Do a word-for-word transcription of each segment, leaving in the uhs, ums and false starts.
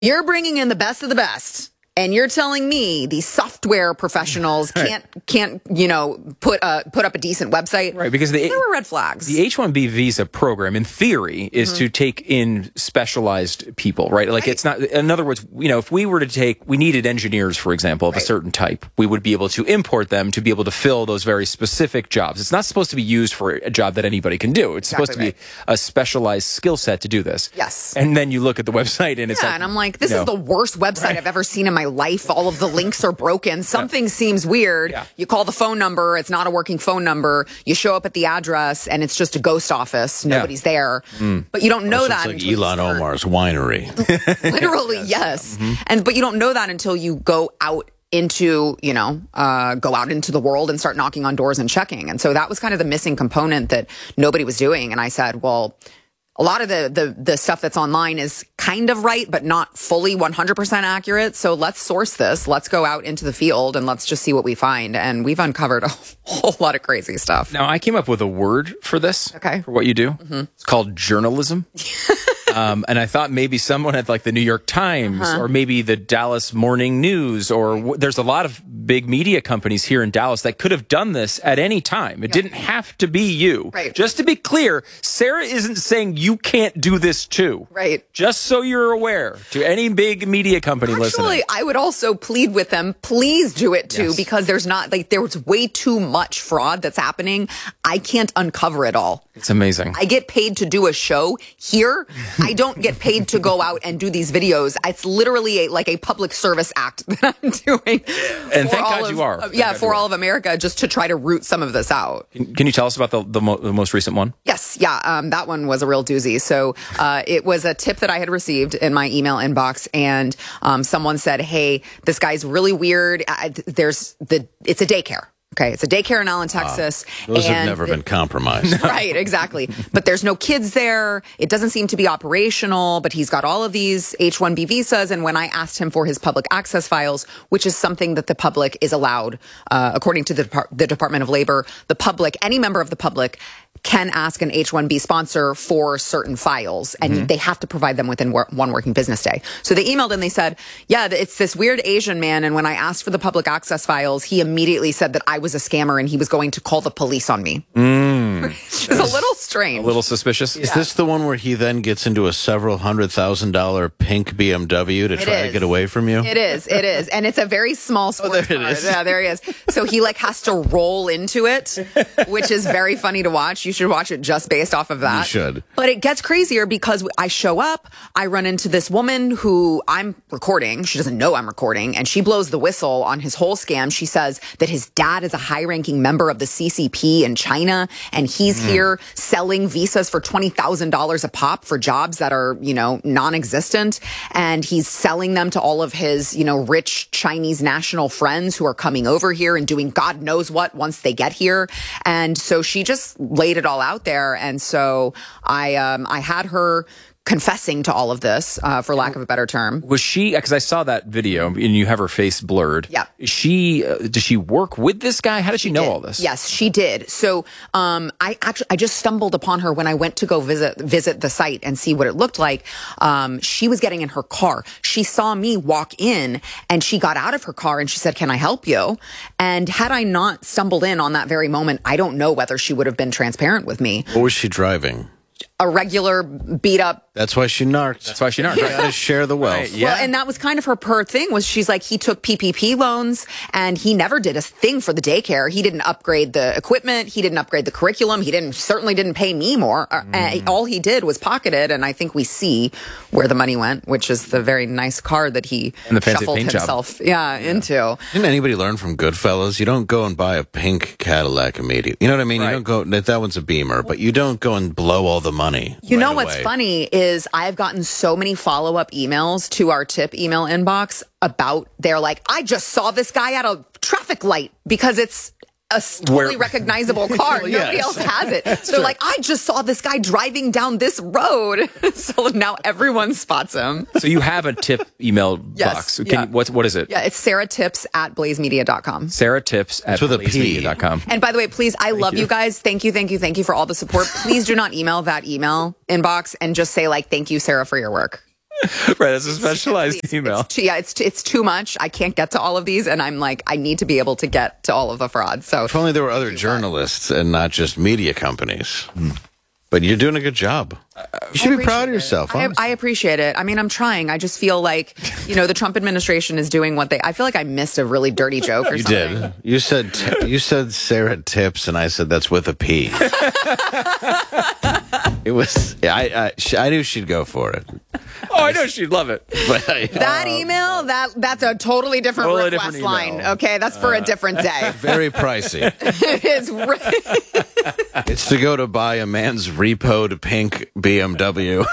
You're bringing in the best of the best. And you're telling me these software professionals can't can't you know put uh, put up a decent website, right? Because the, there were red flags. The H one B visa program, in theory, is mm-hmm. to take in specialized people, right? Like right. it's not. In other words, you know, if we were to take, we needed engineers, for example, of right. a certain type, we would be able to import them to be able to fill those very specific jobs. It's not supposed to be used for a job that anybody can do. It's exactly supposed to right. be a specialized skill set to do this. Yes. And then you look at the website, and it's yeah, like, and I'm like, this you know, is the worst website right. I've ever seen in my life. All of the links are broken. Something yeah. seems weird. Yeah. You call the phone number. It's not a working phone number. You show up at the address and it's just a ghost office. Nobody's yeah. there. Mm. But you don't know that. It's like Elon Omar's winery. Literally, yes. yes. Mm-hmm. And but you don't know that until you go out into, you know, uh, go out into the world and start knocking on doors and checking. And so that was kind of the missing component that nobody was doing. And I said, well, a lot of the, the the stuff that's online is kind of right, but not fully one hundred percent accurate. So let's source this. Let's go out into the field and let's just see what we find. And we've uncovered a whole lot of crazy stuff. Now, I came up with a word for this, okay. for what you do. Mm-hmm. It's called journalism. Um, and I thought maybe someone at like the New York Times uh-huh. or maybe the Dallas Morning News or w- there's a lot of big media companies here in Dallas that could have done this at any time. It yeah. didn't have to be you. Right. Just to be clear, Sarah isn't saying you can't do this too. Right. Just so you're aware, to any big media company Actually, listening. Actually, I would also plead with them, please do it too, yes. because there's not, like, there's way too much fraud that's happening. I can't uncover it all. It's amazing. I get paid to do a show here. I don't get paid to go out and do these videos. It's literally a, like a public service act that I'm doing. And thank God of, you are. Uh, yeah, for all of America, just to try to root some of this out. Can, can you tell us about the, the, mo- the most recent one? Yes. Yeah. Um, that one was a real doozy. So uh, it was a tip that I had received in my email inbox. And um, someone said, hey, this guy's really weird. Uh, there's the, it's a daycare. Okay, it's a daycare in Allen, Texas. Uh, those and have never been compromised. No. Right, exactly. But there's no kids there. It doesn't seem to be operational, but he's got all of these H one B visas. And when I asked him for his public access files, which is something that the public is allowed, uh, according to the, Depart- the Department of Labor, the public, any member of the public can ask an H one B sponsor for certain files, and mm-hmm. they have to provide them within wor- one working business day. So they emailed and they said, yeah, it's this weird Asian man, and when I asked for the public access files, he immediately said that I was a scammer and he was going to call the police on me. Mm. Which is a little strange. A little suspicious. Is yeah. this the one where he then gets into a several hundred thousand dollar pink B M W to it try is. to get away from you? It is. It is. And it's a very small sports oh, there car. it is. Yeah, there he is. So he like has to roll into it, which is very funny to watch. You should watch it just based off of that. You should. But it gets crazier because I show up, I run into this woman who I'm recording. She doesn't know I'm recording, and she blows the whistle on his whole scam. She says that his dad is a high-ranking member of the C C P in China, and he's mm. here selling visas for twenty thousand dollars a pop for jobs that are, you know, non-existent. And he's selling them to all of his, you know, rich Chinese national friends who are coming over here and doing God knows what once they get here. And so she just laid it all out there. And so I, um, I had her confessing to all of this, uh, for lack of a better term. Was she, because I saw that video and you have her face blurred. Yeah. Is she, uh, does she work with this guy? How did she, she know did. all this? Yes, she did. So, um, I actually, I just stumbled upon her when I went to go visit, visit the site and see what it looked like. Um, she was getting in her car. She saw me walk in and she got out of her car and she said, can I help you? And had I not stumbled in on that very moment, I don't know whether she would have been transparent with me. What was she driving? A regular beat up. That's why she narked. That's why she narked. You gotta share the wealth. Right, yeah. Well, and that was kind of her per thing was she's like, he took P P P loans and he never did a thing for the daycare. He didn't upgrade the equipment. He didn't upgrade the curriculum. He didn't, certainly didn't pay me more. Mm. Uh, all he did was pocket it. And I think we see where the money went, which is the very nice car that he and the fancy shuffled paint himself job. Yeah, yeah. into. Didn't anybody learn from Goodfellas? You don't go and buy a pink Cadillac immediately. You know what I mean? Right. You don't go, that one's a Beamer, but you don't go and blow all the money. You right know what's away. funny is I've gotten so many follow-up emails to our tip email inbox about, they're like, I just saw this guy at a traffic light because it's a totally Where? recognizable car. Well, Nobody yes. else has it. So they're like, I just saw this guy driving down this road. So now everyone spots him. So you have a tip email Yes, box. Can, yeah. what's, what is it? Yeah, it's Sarah Tips at blaze media dot com. Sarah Tips at with a P. blaze media dot com. And by the way, please, I love you. you guys. Thank you, thank you, thank you for all the support. Please do not email that email inbox and just say like, thank you, Sarah, for your work. Right, that's a specialized It's- email. It's, too- yeah, it's it's too much. I can't get to all of these, and I'm like, I need to be able to get to all of the fraud. So If only there were other journalists and not just media companies. But you're doing a good job. You should be proud of yourself. I, honestly. I appreciate it. I mean, I'm trying. I just feel like, you know, the Trump administration is doing what they. I feel like I missed a really dirty joke or You something. did. You said t- you said Sarah tips, and I said that's with a P. It was. Yeah, I I, sh- I knew she'd go for it. Oh, I know she'd love it. But I, That email, that that's a totally different Totally request different line. email. Okay, that's for a different day. very pricey. It is. Re- It's to go to buy a man's repoed pink B M W.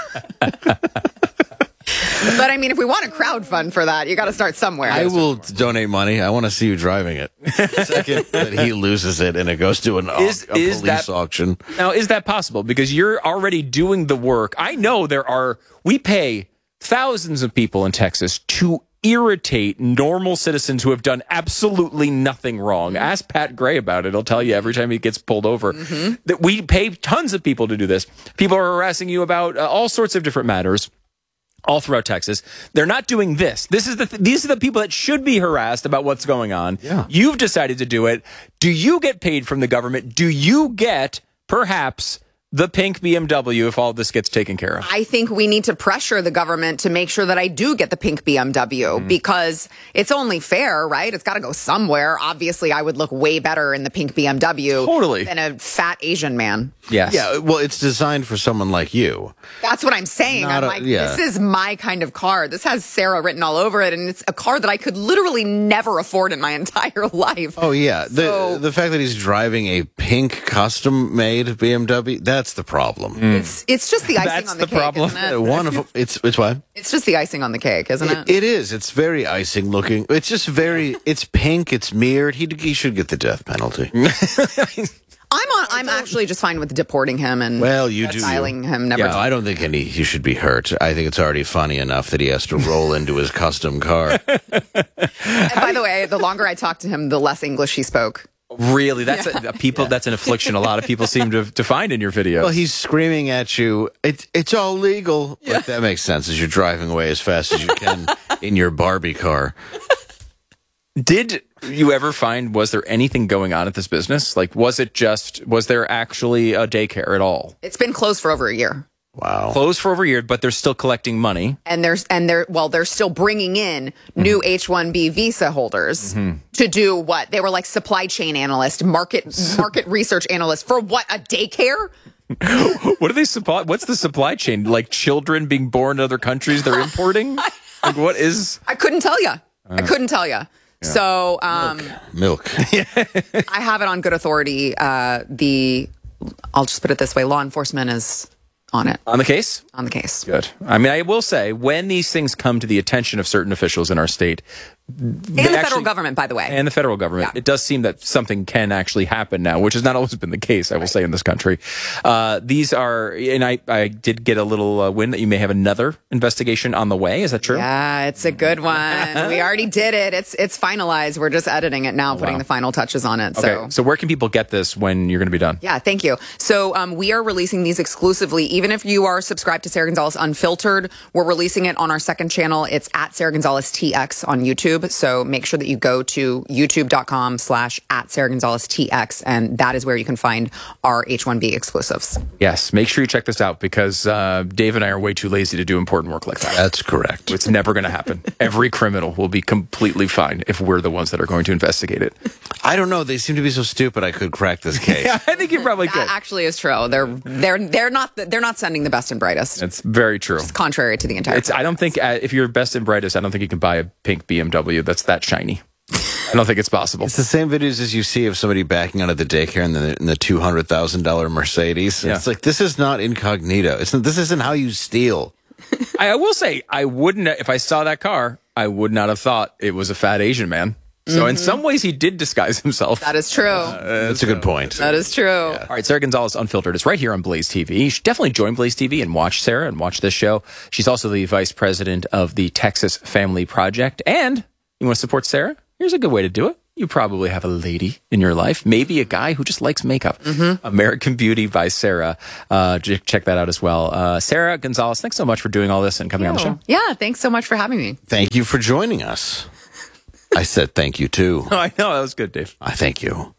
But I mean, if we want a crowd fund for that, you got to start somewhere. I will donate money. I want to see you driving it. The second that he loses it and it goes to an au- Is- a is police that- auction. Now, is that possible? Because you're already doing the work. I know there are, we pay thousands of people in Texas to irritate normal citizens who have done absolutely nothing wrong. Ask Pat Gray about it. He'll tell you every time he gets pulled over that we pay tons of people to do this. People are harassing you about uh, all sorts of different matters. All throughout Texas, they're not doing this. This is the th- these are the people that should be harassed about what's going on. Yeah. You've decided to do it. Do you get paid from the government? Do you get perhaps the pink B M W if all this gets taken care of? I think we need to pressure the government to make sure that I do get the pink B M W Mm. because it's only fair, right? It's got to go somewhere. Obviously, I would look way better in the pink B M W Totally. than a fat Asian man. Yes. Yeah, well, it's designed for someone like you. That's what I'm saying. Not I'm a- like, yeah. this is my kind of car. This has Sarah written all over it, and it's a car that I could literally never afford in my entire life. Oh yeah, So- the the fact that he's driving a pink custom made B M W, that's the problem. It's it's just the icing That's on the, the cake, problem. isn't it? Uh, One of it's it's what? It's just the icing on the cake, isn't it? It, it is. It's very icing looking. It's just very. It's pink. It's mirrored. He he should get the death penalty. I'm on. I'm actually just fine with deporting him and Well, you do. you. exiling him. Never. No, I don't think any he should be hurt. I think it's already funny enough that he has to roll into his custom car. And by the way, the longer I talked to him, the less English he spoke. Really, that's a, a people. That's an affliction. A lot of people seem to, to find in your videos. Well, he's screaming at you. It, it's all legal. Like, that makes sense as you're driving away as fast as you can in your Barbie car. Did you ever find, was there anything going on at this business? Like, was it just, was there actually a daycare at all? It's been closed for over a year. Wow. Closed for over a year, but they're still collecting money. And there's and they're well, they're still bringing in new H one B visa holders Mm-hmm. to do what? They were like supply chain analyst, market market research analyst for what? A daycare? What do they supply? What's the supply chain? Like children being born in other countries they're importing? Like what is? I couldn't tell you. I couldn't tell you. So um, Milk. I have it on good authority. Uh, the I'll just put it this way: law enforcement is on it, On the case? on the case. Good. I mean, I will say, when these things come to the attention of certain officials in our state, And the federal actually- government, by the way. and the federal government, Yeah. it does seem that something can actually happen now, which has not always been the case, I will say, in this country. Uh, these are, and I, I did get a little uh, win that you may have another investigation on the way. Is that true? Yeah, it's a good one. We already did it. It's it's finalized. We're just editing it now, putting the final touches on it. So. Okay. So where can people get this when you're going to be done? Yeah, thank you. So um, we are releasing these exclusively. Even if you are subscribed to Sarah Gonzalez Unfiltered, we're releasing it on our second channel. It's at Sarah Gonzalez T X on YouTube. So make sure that you go to youtube.com slash at Sarah Gonzalez T X, and that is where you can find our H one B exclusives. Yes. Make sure you check this out because uh, Dave and I are way too lazy to do important work like that. That's correct. It's never going to happen. Every criminal will be completely fine if we're the ones that are going to investigate it. I don't know. They seem to be so stupid. I could crack this case. Yeah, I think you probably could. That actually is true. They're they're they're not they're not sending the best and brightest. It's very true. Contrary to the entire. It's. I don't think uh, if you're best and brightest, I don't think you can buy a pink B M W that's that shiny. I don't think it's possible. It's the same videos as you see of somebody backing out of the daycare in the in the two hundred thousand dollar Mercedes. Yeah. It's like this is not incognito. It's this isn't how you steal. I, I will say I wouldn't if I saw that car. I would not have thought it was a fat Asian man. So in some ways, he did disguise himself. that is true. That's a good point. that is true. All right, Sarah Gonzalez Unfiltered is right here on Blaze T V. You should definitely join Blaze T V and watch Sarah and watch this show. She's also the vice president of the Texas Family Project. And you want to support Sarah? Here's a good way to do it. you probably have a lady in your life, maybe a guy who just likes makeup. Mm-hmm. American Beauty by Sarah. Uh, check that out as well. Uh, Sarah Gonzalez, thanks so much for doing all this and coming on the show. Yeah, thanks so much for having me. Thank you for joining us. I said thank you, too. Oh, I know. That was good, Dave. I thank you.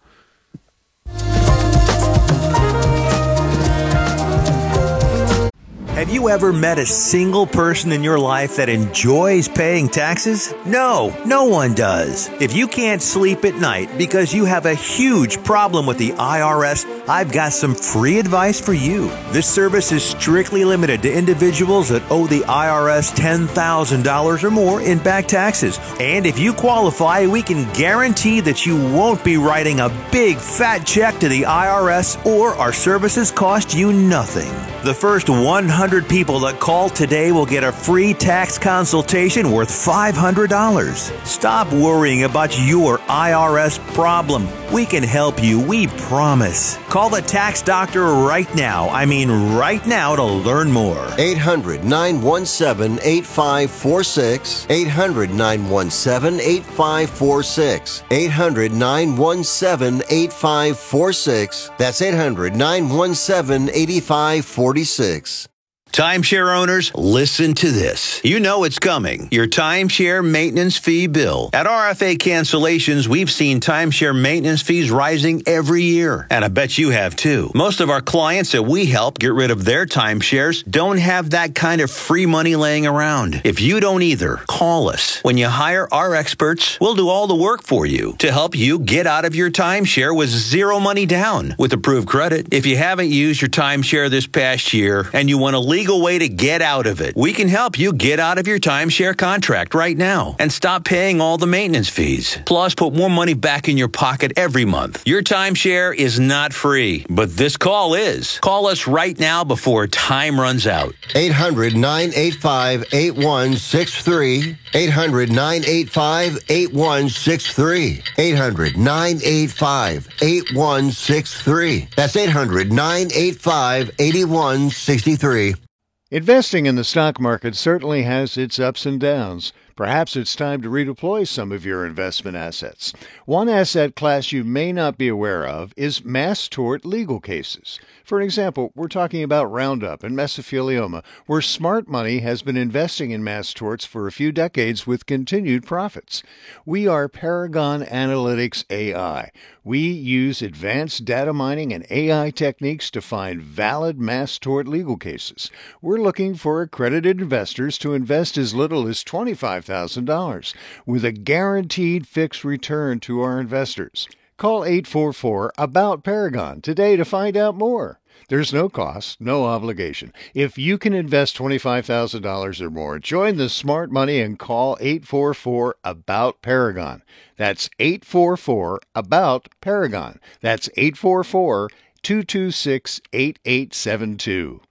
Have you ever met a single person in your life that enjoys paying taxes? No, no one does. If you can't sleep at night because you have a huge problem with the I R S, I've got some free advice for you. This service is strictly limited to individuals that owe the I R S ten thousand dollars or more in back taxes. And if you qualify, we can guarantee that you won't be writing a big fat check to the I R S, or our services cost you nothing. The first one hundred people that call today will get a free tax consultation worth five hundred dollars. Stop worrying about your I R S problem. We can help you, we promise. Call the tax doctor right now. I mean right now to learn more. eight hundred, nine one seven, eight five four six. eight hundred, nine one seven, eight five four six. eight hundred, nine one seven, eight five four six. That's eight hundred, nine one seven, eight five four six. Timeshare owners, listen to this. You know it's coming. Your timeshare maintenance fee bill. At R F A Cancellations, we've seen timeshare maintenance fees rising every year. And I bet you have too. Most of our clients that we help get rid of their timeshares don't have that kind of free money laying around. If you don't either, call us. When you hire our experts, we'll do all the work for you to help you get out of your timeshare with zero money down with approved credit. If you haven't used your timeshare this past year and you want to leave legal way to get out of it. We can help you get out of your timeshare contract right now and stop paying all the maintenance fees. Plus, put more money back in your pocket every month. Your timeshare is not free, but this call is. Call us right now before time runs out. eight hundred, nine eight five, eight one six three. eight hundred, nine eight five, eight one six three. eight hundred, nine eight five, eight one six three. That's eight hundred, nine eight five, eight one six three. Investing in the stock market certainly has its ups and downs. Perhaps it's time to redeploy some of your investment assets. One asset class you may not be aware of is mass tort legal cases. For example, we're talking about Roundup and mesothelioma, where smart money has been investing in mass torts for a few decades with continued profits. We are Paragon Analytics A I. We use advanced data mining and A I techniques to find valid mass tort legal cases. We're looking for accredited investors to invest as little as twenty-five thousand dollars with a guaranteed fixed return to our investors. Call eight four four, A B O U T, Paragon today to find out more. There's no cost, no obligation. If you can invest twenty-five thousand dollars or more, join the smart money and call eight four four, A B O U T, Paragon. That's eight four four, A B O U T, Paragon. That's eight four four, two two six, eight eight seven two.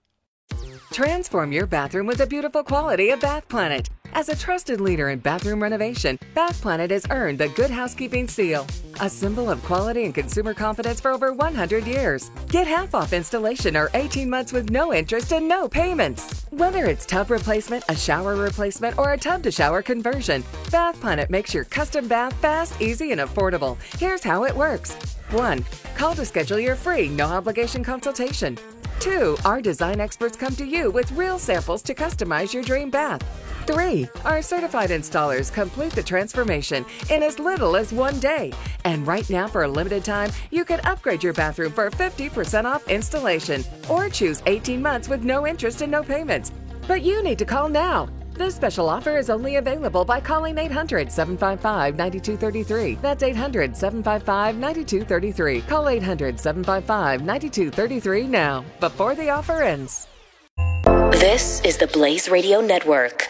Transform your bathroom with the beautiful quality of Bath Planet. As a trusted leader in bathroom renovation, Bath Planet has earned the Good Housekeeping seal, a symbol of quality and consumer confidence for over one hundred years. Get half off installation or eighteen months with no interest and no payments. Whether it's tub replacement, a shower replacement, or a tub-to-shower conversion, Bath Planet makes your custom bath fast, easy, and affordable. Here's how it works. one. Call to schedule your free, no-obligation consultation. two. Our design experts come to you with real samples to customize your dream bath. three. Our certified installers complete the transformation in as little as one day. And right now, for a limited time, you can upgrade your bathroom for fifty percent off installation or choose eighteen months with no interest and no payments. But you need to call now. This special offer is only available by calling eight hundred, seven five five, nine two three three. That's eight hundred, seven five five, nine two three three. Call eight hundred, seven five five, nine two three three now, before the offer ends. This is the Blaze Radio Network.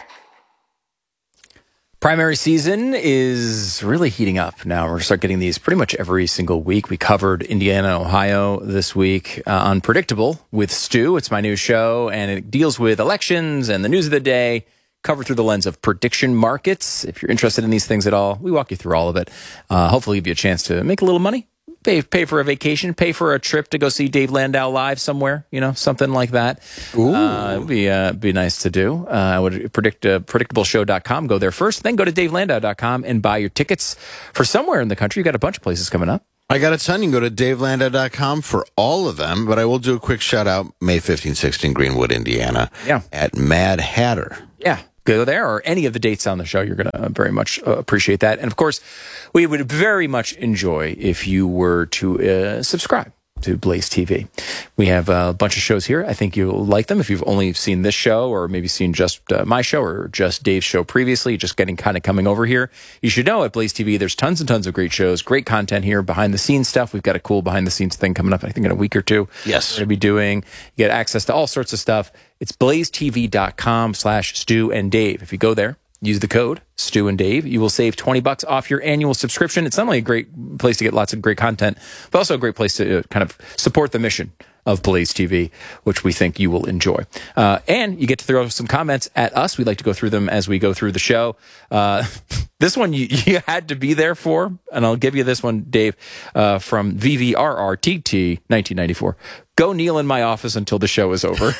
Primary season is really heating up now. We're going to start getting these pretty much every single week. We covered Indiana and Ohio this week uh, on Predictable with Stu. It's my new show, and it deals with elections and the news of the day, covered through the lens of prediction markets. If you're interested in these things at all, we walk you through all of it. Uh, hopefully give you a chance to make a little money, Pay, pay for a vacation, pay for a trip to go see Dave Landau live somewhere, you know, something like that. Ooh. Uh, it'd be, uh, be nice to do. Uh, I would predict, uh, predictable show dot com. Go there first, then go to dave landau dot com and buy your tickets for somewhere in the country. You got a bunch of places coming up. I got a ton. You can go to dave landau dot com for all of them, but I will do a quick shout out May fifteenth, sixteenth, Greenwood, Indiana, Yeah. at Mad Hatter. Yeah. Go there, or any of the dates on the show. You're going to very much uh, appreciate that. And of course, we would very much enjoy if you were to uh, subscribe to Blaze T V. We have a bunch of shows here. I think you'll like them. If you've only seen this show, or maybe seen just uh, my show or just Dave's show previously, just getting kind of coming over here, you should know at Blaze T V, there's tons and tons of great shows, great content here, behind the scenes stuff. We've got a cool behind the scenes thing coming up, I think, in a week or two. Yes. We're going to be doing, you get access to all sorts of stuff. It's blazetv.com slash Stu and Dave. If you go there, use the code Stu and Dave, you will save twenty bucks off your annual subscription. It's not only a great place to get lots of great content, but also a great place to uh, kind of support the mission of Blaze T V, which we think you will enjoy. Uh, and you get to throw some comments at us. We like to go through them as we go through the show. Uh, this one you, you had to be there for, and I'll give you this one, Dave, uh, from V V R R T T nineteen ninety-four. Go kneel in my office until the show is over.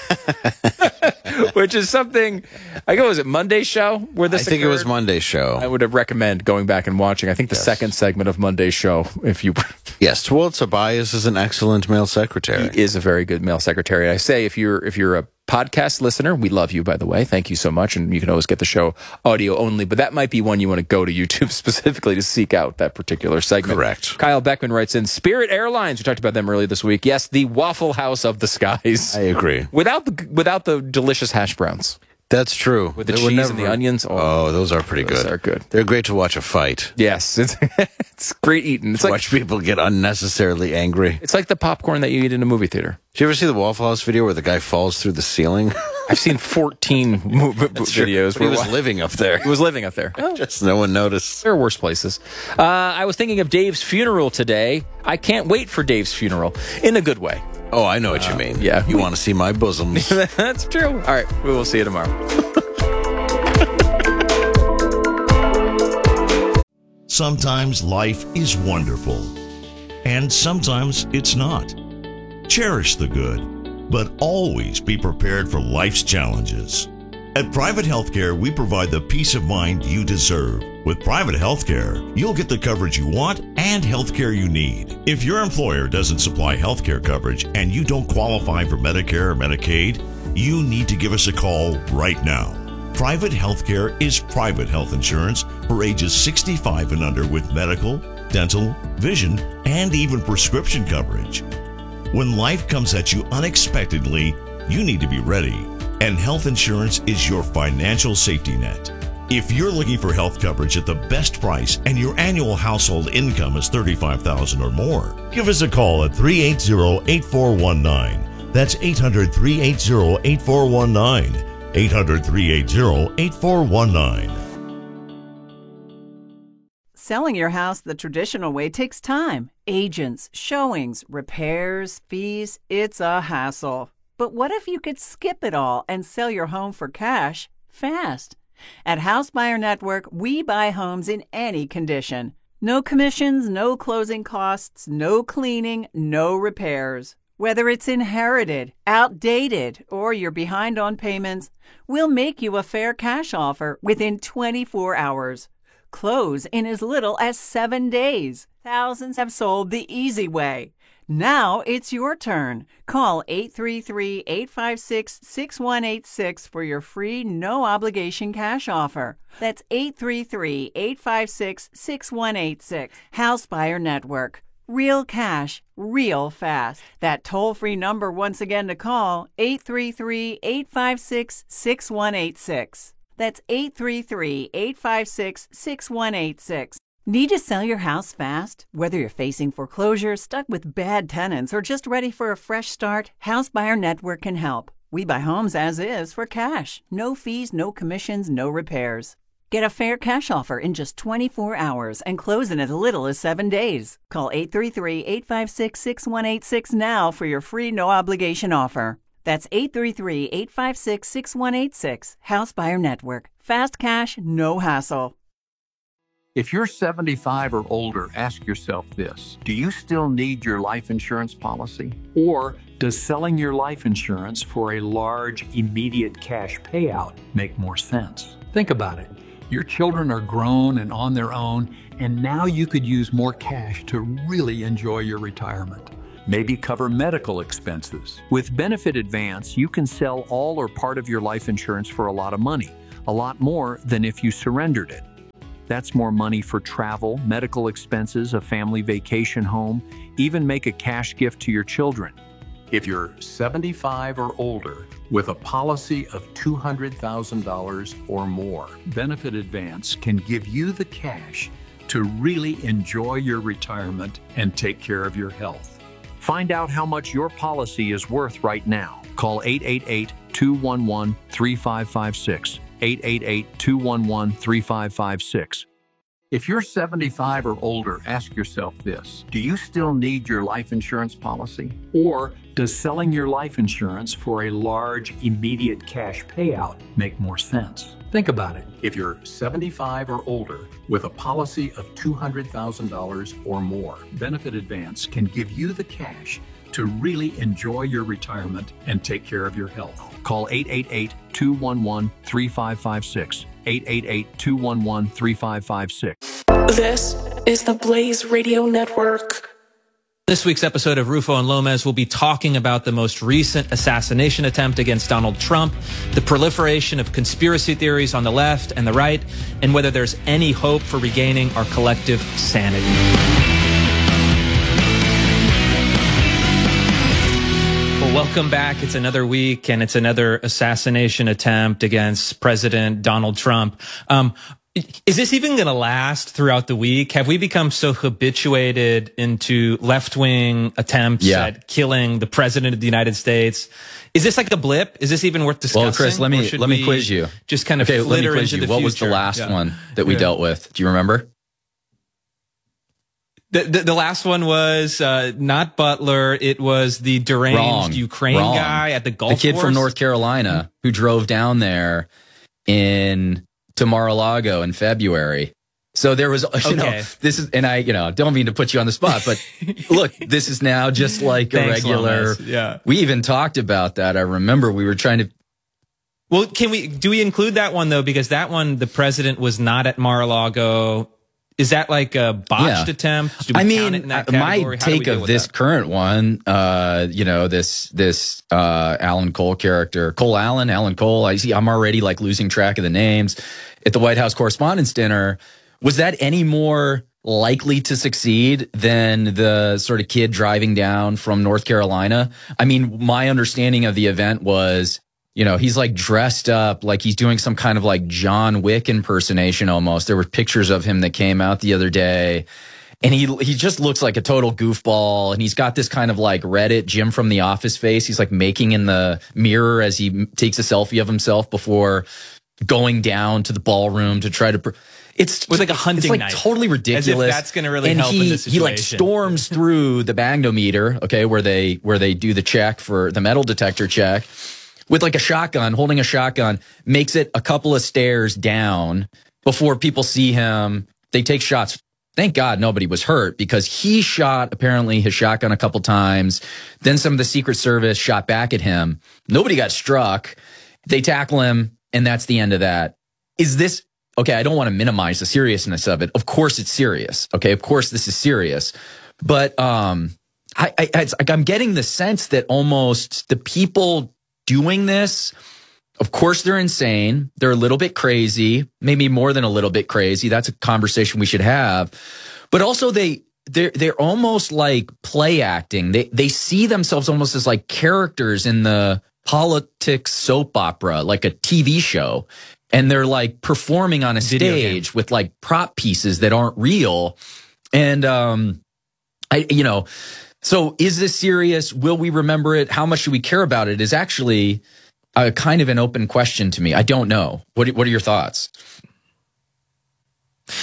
Which is something, I go, was it Monday's show where this I think occurred? it was Monday's show. I would recommend going back and watching. I think the Yes. second segment of Monday's show, if you... Yes, Tawil Tobias is an excellent male secretary. He is a very good male secretary. I say, if you're if you're a podcast listener, we love you, by the way. Thank you so much. And you can always get the show audio only, but that might be one you want to go to YouTube specifically to seek out that particular segment. Correct. Kyle Beckman writes in, Spirit Airlines, we talked about them earlier this week. Yes, the Waffle House of the skies. I agree. Without the without the delicious hash browns. That's true. With the They were cheese and the onions. Oh, Oh, those are pretty those good. are good. They're great to watch a fight. Yes, it's, it's great eating. It's like Watch people get unnecessarily angry. it's like the popcorn that you eat in a movie theater. Did you ever see the Waffle House video where the guy falls through the ceiling? I've seen fourteen mo- videos. But he where was wa- living up there. He was living up there. Just no one noticed. There are worse places. Uh, I was thinking of Dave's funeral today. I can't wait for Dave's funeral in a good way. Oh, I know what you mean. yeah. You want to see my bosoms. That's true. All right. We will see you tomorrow. Sometimes life is wonderful, and sometimes it's not. Cherish the good, but always be prepared for life's challenges. At Private Healthcare, we provide the peace of mind you deserve. With Private Healthcare, you'll get the coverage you want and healthcare you need. If your employer doesn't supply healthcare coverage and you don't qualify for Medicare or Medicaid, you need to give us a call right now. Private Healthcare is private health insurance for ages sixty-five and under with medical, dental, vision, and even prescription coverage. When life comes at you unexpectedly, you need to be ready, and health insurance is your financial safety net. If you're looking for health coverage at the best price and your annual household income is thirty-five thousand dollars or more, give us a call at three eight zero, eight four one nine. That's eight hundred, three eight zero, eight four one nine. eight hundred, three eight zero, eight four one nine. Selling your house the traditional way takes time. Agents, showings, repairs, fees. It's a hassle. But what if you could skip it all and sell your home for cash fast? At House Buyer Network, we buy homes in any condition. No commissions, no closing costs, no cleaning, no repairs. Whether it's inherited, outdated, or you're behind on payments, we'll make you a fair cash offer within twenty-four hours. Close in as little as seven days. Thousands have sold the easy way. Now it's your turn. Call eight three three, eight five six, six one eight six for your free, no-obligation cash offer. That's eight three three, eight five six, six one eight six. House Buyer Network. Real cash, real fast. That toll-free number once again to call, eight three three, eight five six, six one eight six. That's eight three three, eight five six, six one eight six. Need to sell your house fast? Whether you're facing foreclosure, stuck with bad tenants, or just ready for a fresh start, House Buyer Network can help. We buy homes as is for cash. No fees, no commissions, no repairs. Get a fair cash offer in just twenty-four hours and close in as little as seven days. Call eight three three, eight five six, six one eight six now for your free no-obligation offer. That's eight three three, eight five six, six one eight six. House Buyer Network. Fast cash, no hassle. If you're seventy-five or older, ask yourself this. Do you still need your life insurance policy? Or does selling your life insurance for a large, immediate cash payout make more sense? Think about it. Your children are grown and on their own, and now you could use more cash to really enjoy your retirement. Maybe cover medical expenses. With Benefit Advance, you can sell all or part of your life insurance for a lot of money, a lot more than if you surrendered it. That's more money for travel, medical expenses, a family vacation home, even make a cash gift to your children. If you're seventy-five or older with a policy of two hundred thousand dollars or more, Benefit Advance can give you the cash to really enjoy your retirement and take care of your health. Find out how much your policy is worth right now. Call eight eight eight, two one one, three five five six. eight eight eight, two one one, three five five six. If you're seventy-five or older, ask yourself this. Do you still need your life insurance policy? Or does selling your life insurance for a large, immediate cash payout make more sense? Think about it. If you're seventy-five or older with a policy of two hundred thousand dollars or more, Benefit Advance can give you the cash to really enjoy your retirement and take care of your health. Call eight eight eight, two one one, three five five six. eight eight eight, two one one, three five five six. This is the Blaze Radio Network. This week's episode of Rufo and Lomez will be talking about the most recent assassination attempt against Donald Trump, the proliferation of conspiracy theories on the left and the right, and whether there's any hope for regaining our collective sanity. Well, welcome back. It's another week, and it's another assassination attempt against President Donald Trump. Um, is this even going to last throughout the week? Have we become so habituated into left-wing attempts yeah. at killing the president of the United States? Is this like a blip? Is this even worth discussing? Well, Chris, let me let me quiz you. Just kind of okay, flitter let me quiz into you. the What future. was the last yeah. one that we yeah. dealt with? Do you remember? The, the, the last one was uh, not Butler. It was the deranged Wrong. Ukraine Wrong. guy at the golf course. The kid course? from North Carolina who drove down there in to Mar-a-Lago in February. So there was, you okay. know, this is, and I, you know, don't mean to put you on the spot, but look, this is now just like Thanks, a regular. Lomez. Yeah. We even talked about that. I remember we were trying to. Well, can we, do we include that one though? Because that one, the president was not at Mar-a-Lago. Is that like a botched yeah. attempt? Do we I mean, count it in that my category? take of this that? current one, uh, you know, this this uh, Alan Cole character, Cole Allen, Alan Cole. I see. I'm already like losing track of the names at the White House Correspondents' Dinner. Was that any more likely to succeed than the sort of kid driving down from North Carolina? I mean, my understanding of the event was, you know, he's like dressed up like he's doing some kind of like John Wick impersonation almost. There were pictures of him that came out the other day. And he he just looks like a total goofball. And he's got this kind of like Reddit Jim from The Office face. He's like making in the mirror as he takes a selfie of himself before going down to the ballroom to try to... Pr- It's with like a hunting it's like knife. totally ridiculous. As if that's going to really and help he, in this situation. He like storms through the magnometer, okay, where they where they do the check for the metal detector check, with like a shotgun, holding a shotgun, makes it a couple of stairs down before people see him. They take shots. Thank God nobody was hurt because he shot apparently his shotgun a couple times. Then some of the Secret Service shot back at him. Nobody got struck. They tackle him, and that's the end of that. Is this... Okay, I don't want to minimize the seriousness of it. Of course it's serious. Okay, of course this is serious. But um, I, I, it's like I'm getting the sense that almost the people doing this, of course they're insane. They're a little bit crazy, maybe more than a little bit crazy. That's a conversation we should have. But also they they're they're almost like play acting. They they see themselves almost as like characters in the politics soap opera, like a T V show. And they're like performing on a stage with like prop pieces that aren't real. And, um, I, you know, so is this serious? Will we remember it? How much should we care about it? Is actually a kind of an open question to me. I don't know. What, what are your thoughts?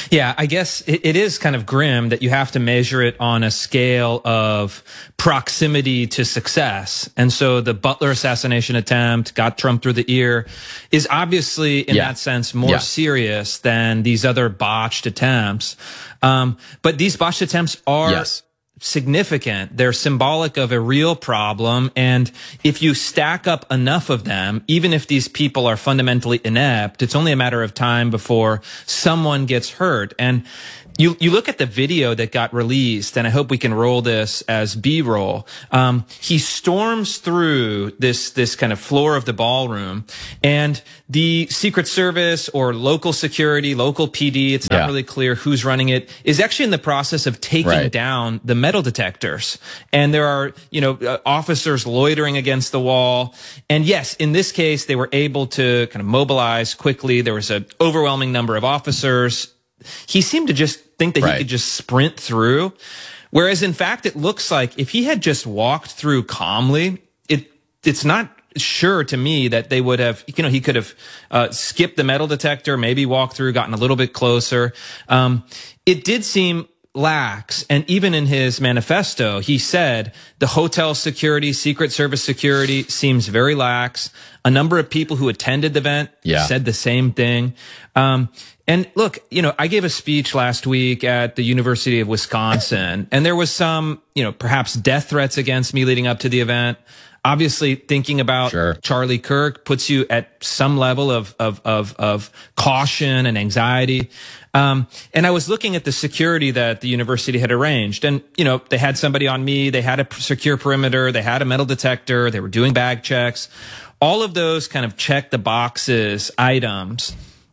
Yeah, I guess it, it is kind of grim that you have to measure it on a scale of proximity to success. And so the Butler assassination attempt got Trump through the ear is obviously in yeah. that sense more yeah. serious than these other botched attempts. Um, but these botched attempts are yes. significant. They're symbolic of a real problem. And if you stack up enough of them, even if these people are fundamentally inept, it's only a matter of time before someone gets hurt. And you, you look at the video that got released, and I hope we can roll this as B-roll. Um, he storms through this, this kind of floor of the ballroom, and the Secret Service or local security, local P D, it's not yeah. really clear who's running it, is actually in the process of taking right. down the metal detectors. And there are, you know, uh, officers loitering against the wall. And yes, in this case, they were able to kind of mobilize quickly. There was an overwhelming number of officers. He seemed to just think that right. he could just sprint through. Whereas in fact, it looks like if he had just walked through calmly, it, it's not sure to me that they would have, you know, he could have, uh, skipped the metal detector, maybe walked through, gotten a little bit closer. Um, it did seem lax. And even in his manifesto, he said the hotel security, Secret Service security seems very lax. A number of people who attended the event yeah. said the same thing. Um, and look, you know, I gave a speech last week at the University of Wisconsin, and there was some, you know, perhaps death threats against me leading up to the event. Obviously, thinking about sure. Charlie Kirk puts you at some level of of of, of caution and anxiety. Um, and I was looking at the security that the university had arranged, and you know, they had somebody on me, they had a secure perimeter, they had a metal detector, they were doing bag checks. All of those kind of check the boxes items.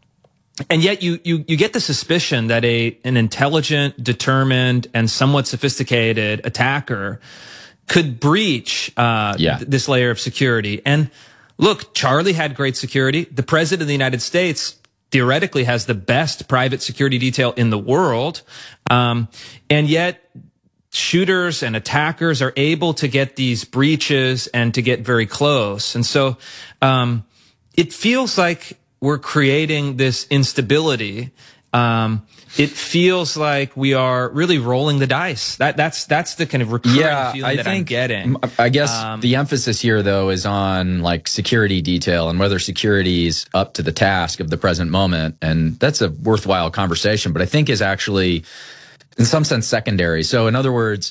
And yet you, you, you get the suspicion that a, an intelligent, determined, and somewhat sophisticated attacker could breach, uh, yeah. th- this layer of security. And look, Charlie had great security. The president of the United States theoretically has the best private security detail in the world. Um, and yet shooters and attackers are able to get these breaches and to get very close. And so, um, it feels like we're creating this instability. Um, it feels like we are really rolling the dice. That that's that's the kind of recurring yeah, feeling I that think, I'm getting. I guess um, the emphasis here, though, is on like security detail and whether security is up to the task of the present moment. And that's a worthwhile conversation, but I think is actually, in some sense, secondary. So, in other words,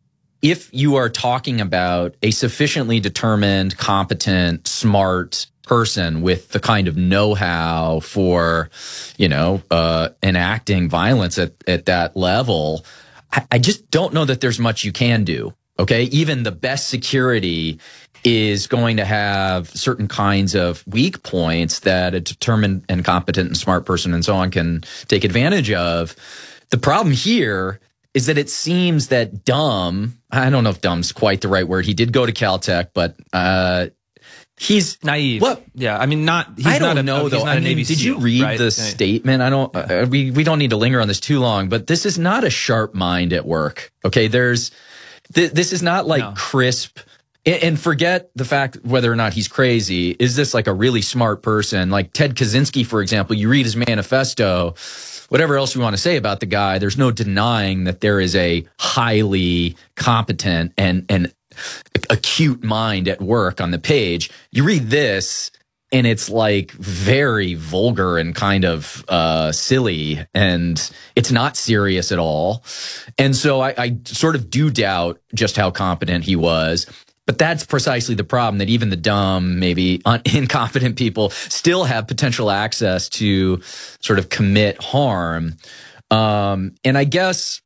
if you are talking about a sufficiently determined, competent, smart person with the kind of know-how for, you know, uh, enacting violence at, at that level, I, I just don't know that there's much you can do. Okay. Even the best security is going to have certain kinds of weak points that a determined and competent and smart person and so on can take advantage of. The problem here is that it seems that dumb, I don't know if dumb's quite the right word. He did go to Caltech, but, uh, he's naive. What? Yeah, I mean, not. He's I don't not a, know he's though. Not I a mean, Navy did SEAL, you read right? the Yeah. statement? I don't. Uh, we we don't need to linger on this too long, but this is not a sharp mind at work. Okay, there's. Th- this is not like No. crisp. And, and forget the fact whether or not he's crazy. Is this like a really smart person, like Ted Kaczynski, for example? You read his manifesto. Whatever else you want to say about the guy, there's no denying that there is a highly competent and and acute mind at work on the page. You read this and it's like very vulgar and kind of uh silly, and it's not serious at all. And so I, I sort of do doubt just how competent he was. But that's precisely the problem, that even the dumb, maybe un- incompetent people still have potential access to sort of commit harm. Um, and I guess,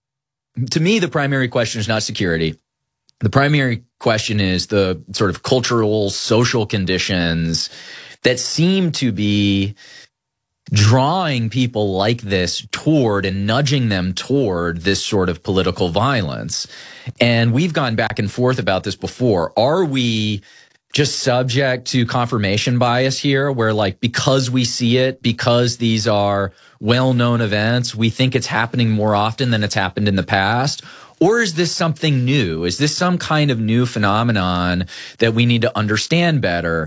to me, the primary question is not security. The primary question is the sort of cultural, social conditions that seem to be drawing people like this toward and nudging them toward this sort of political violence. And we've gone back and forth about this before. Are we just subject to confirmation bias here, where like, because we see it, because these are well-known events, we think it's happening more often than it's happened in the past? Or is this something new? Is this some kind of new phenomenon that we need to understand better?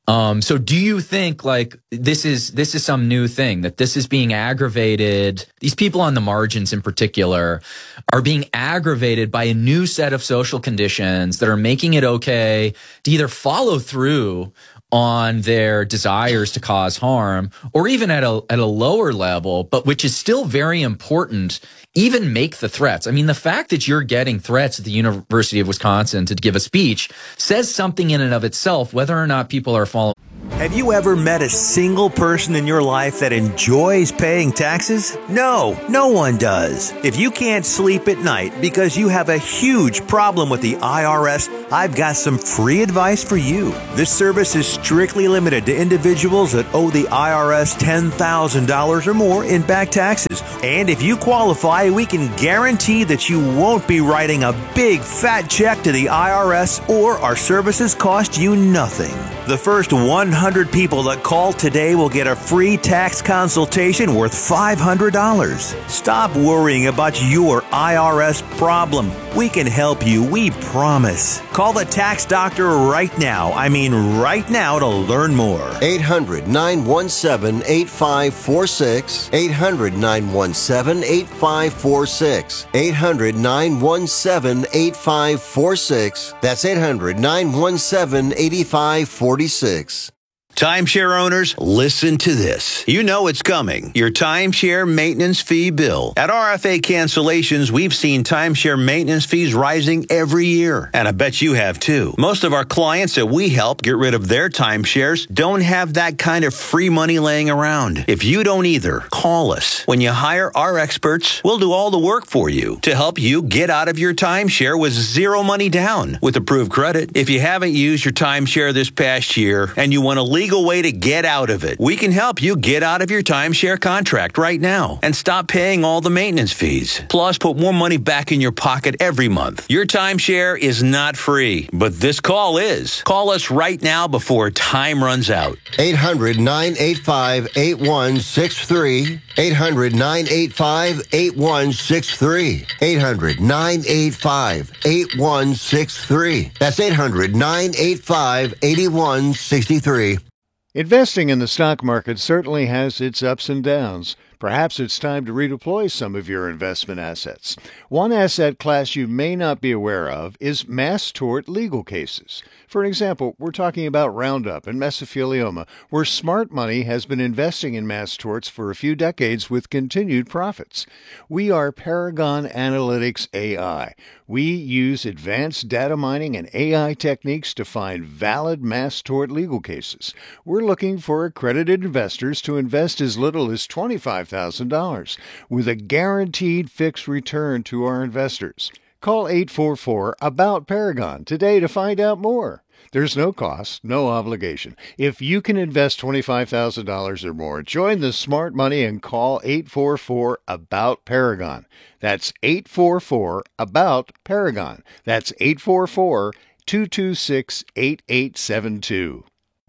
Um, so do you think like this is, this is some new thing, that this is being aggravated? These people on the margins in particular are being aggravated by a new set of social conditions that are making it okay to either follow through on their desires to cause harm, or even at a at a lower level, but which is still very important, even make the threats. I mean, the fact that you're getting threats at the University of Wisconsin to give a speech says something in and of itself, whether or not people are following. Have you ever met a single person in your life that enjoys paying taxes? No, no one does. If you can't sleep at night because you have a huge problem with the I R S, I've got some free advice for you. This service is strictly limited to individuals that owe the I R S ten thousand dollars or more in back taxes. And if you qualify, we can guarantee that you won't be writing a big fat check to the I R S, or our services cost you nothing. The first one hundred people that call today will get a free tax consultation worth five hundred dollars. Stop worrying about your I R S problem. We can help you, we promise. Call the tax doctor right now. I mean right now to learn more. eight hundred, nine one seven, eight five four six. eight hundred, nine one seven, eight five four six. eight hundred, nine one seven, eight five four six. That's eight hundred, nine one seven, eight five four six. Timeshare owners, listen to this. You know it's coming. Your timeshare maintenance fee bill. At R F A Cancellations, we've seen timeshare maintenance fees rising every year. And I bet you have too. Most of our clients that we help get rid of their timeshares don't have that kind of free money laying around. If you don't either, call us. When you hire our experts, we'll do all the work for you to help you get out of your timeshare with zero money down with approved credit. If you haven't used your timeshare this past year and you want to leave legal way to get out of it. We can help you get out of your timeshare contract right now and stop paying all the maintenance fees. Plus, put more money back in your pocket every month. Your timeshare is not free, but this call is. Call us right now before time runs out. eight hundred, nine eight five, eight one six three. eight hundred, nine eight five, eight one six three. eight hundred, nine eight five, eight one six three. That's eight hundred, nine eight five, eight one six three. Investing in the stock market certainly has its ups and downs. Perhaps it's time to redeploy some of your investment assets. One asset class you may not be aware of is mass tort legal cases. For an example, we're talking about Roundup and mesothelioma, where smart money has been investing in mass torts for a few decades with continued profits. We are Paragon Analytics A I. We use advanced data mining and A I techniques to find valid mass tort legal cases. We're looking for accredited investors to invest as little as twenty-five thousand dollars with a guaranteed fixed return to our investors. Call eight four four, ABOUT Paragon today to find out more. There's no cost, no obligation. If you can invest twenty-five thousand dollars or more, join the smart money and call eight four four, ABOUT Paragon. That's eight four four, ABOUT Paragon. That's eight four four, two two six, eight eight seven two.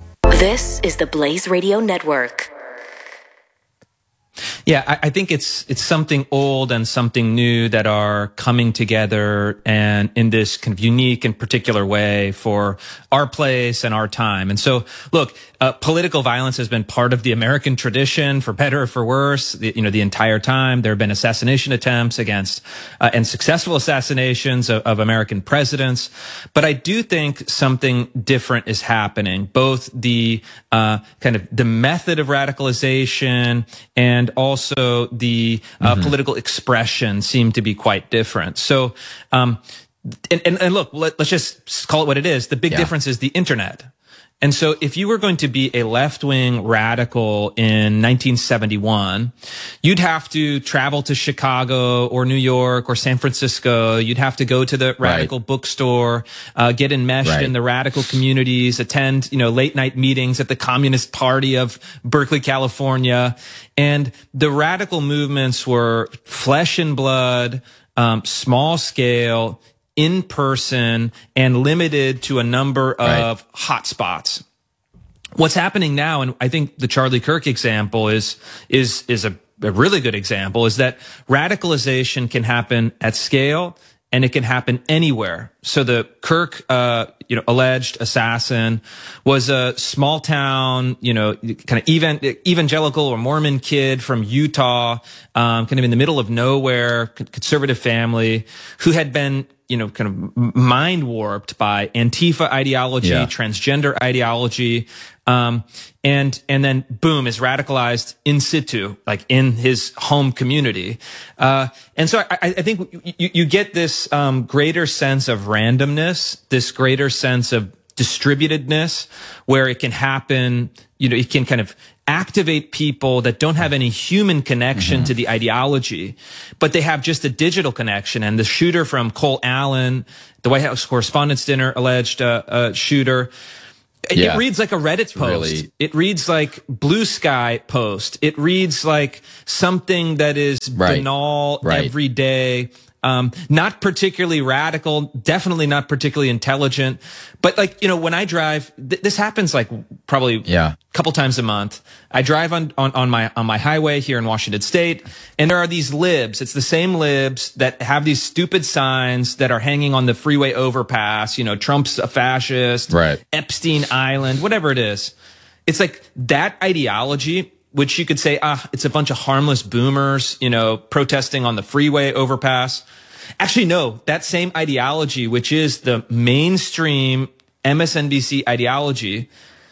This is the Blaze Radio Network. Yeah, I, I think it's it's something old and something new that are coming together, and in this kind of unique and particular way for our place and our time. And so, look, uh, political violence has been part of the American tradition, for better or for worse. The, you know, the entire time there have been assassination attempts against uh, and successful assassinations of, of American presidents. But I do think something different is happening. Both the uh, kind of the method of radicalization and also the uh, mm-hmm. political expression seem to be quite different. So, um, and, and, and look, let, let's just call it what it is. The big yeah. difference is the internet. And so if you were going to be a left-wing radical in nineteen seventy-one, you'd have to travel to Chicago or New York or San Francisco. You'd have to go to the radical right. bookstore, uh, get enmeshed right. in the radical communities, attend, you know, late-night meetings at the Communist Party of Berkeley, California. And the radical movements were flesh and blood, um, small scale, in person, and limited to a number of right. hotspots. What's happening now, and I think the Charlie Kirk example is is is a, a really good example, is that radicalization can happen at scale and it can happen anywhere. So the Kirk, uh, you know, alleged assassin was a small town, you know, kind of even, evangelical or Mormon kid from Utah, um, kind of in the middle of nowhere, conservative family, who had been, you know, kind of mind warped by Antifa ideology, yeah. transgender ideology, um, and and then boom, is radicalized in situ, like in his home community. Uh, and so I, I think you, you get this um, greater sense of randomness, this greater sense of distributedness, where it can happen. You know, it can kind of activate people that don't have any human connection mm-hmm. to the ideology, but they have just a digital connection. And the shooter from Cole Allen, the White House Correspondents' Dinner alleged uh, uh, shooter, it, yeah. it reads like a Reddit it's post. Really... It reads like Blue Sky post. It reads like something that is right. banal, right. everyday. Um, not particularly radical, definitely not particularly intelligent, but like, you know, when I drive, th- this happens like probably yeah. a couple times a month. I drive on, on, on my, on my highway here in Washington State, and there are these libs. It's the same libs that have these stupid signs that are hanging on the freeway overpass, you know, Trump's a fascist, right. Epstein Island, whatever it is. It's like that ideology, which you could say, ah, it's a bunch of harmless boomers, you know, protesting on the freeway overpass. Actually, no, that same ideology, which is the mainstream M S N B C ideology,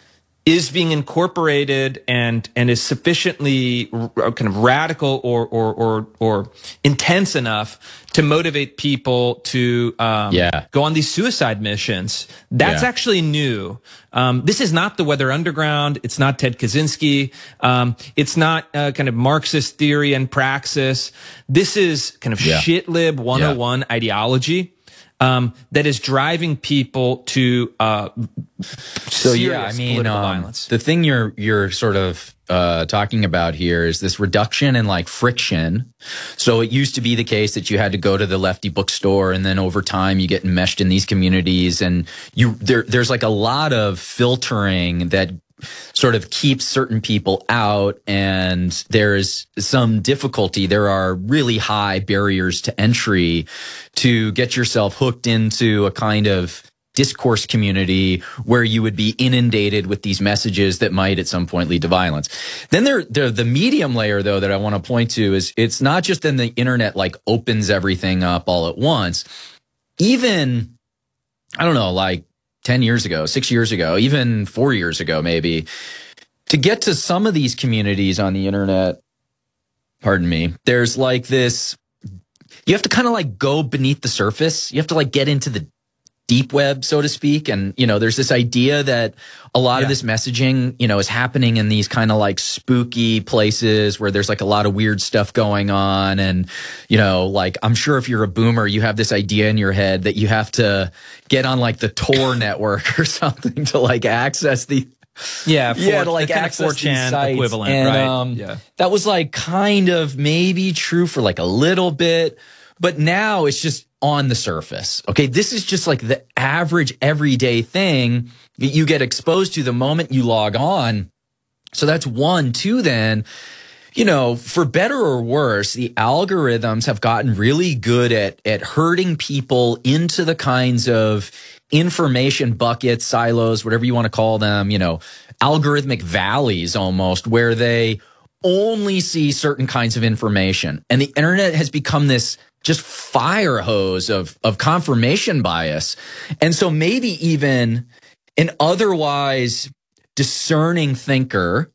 is being incorporated and and is sufficiently r- kind of radical or or or or intense enough to motivate people to um, yeah. go on these suicide missions. That's yeah. actually new. Um, this is not the Weather Underground. It's not Ted Kaczynski. Um, it's not uh, kind of Marxist theory and praxis. This is kind of yeah. shitlib one oh one yeah. ideology. Um, that is driving people to uh, so yeah. I mean, um, violence. The thing you're you're sort of uh, talking about here is this reduction in like friction. So it used to be the case that you had to go to the lefty bookstore, and then over time you get enmeshed in these communities, and you there there's like a lot of filtering that sort of keeps certain people out, and there's some difficulty. There are really high barriers to entry to get yourself hooked into a kind of discourse community where you would be inundated with these messages that might at some point lead to violence. Then there, there the medium layer, though, that I want to point to is it's not just then the internet like opens everything up all at once. Even, I don't know, like ten years ago, six years ago, even four years ago, maybe, to get to some of these communities on the internet, pardon me, there's like this, you have to kind of like go beneath the surface. You have to like get into the deep web, so to speak. And, you know, there's this idea that a lot yeah. of this messaging, you know, is happening in these kind of like spooky places where there's like a lot of weird stuff going on. And, you know, like, I'm sure if you're a boomer, you have this idea in your head that you have to get on like the Tor network or something to like access the, yeah, for, yeah, to like access four chan equivalent, and, right? Um, yeah. That was like kind of maybe true for like a little bit, but now it's just on the surface. Okay, this is just like the average everyday thing that you get exposed to the moment you log on. So that's one. Two, then, you know, for better or worse, the algorithms have gotten really good at at herding people into the kinds of information buckets, silos, whatever you want to call them, you know, algorithmic valleys almost, where they only see certain kinds of information. And the internet has become this just fire hose of, of confirmation bias. And so maybe even an otherwise discerning thinker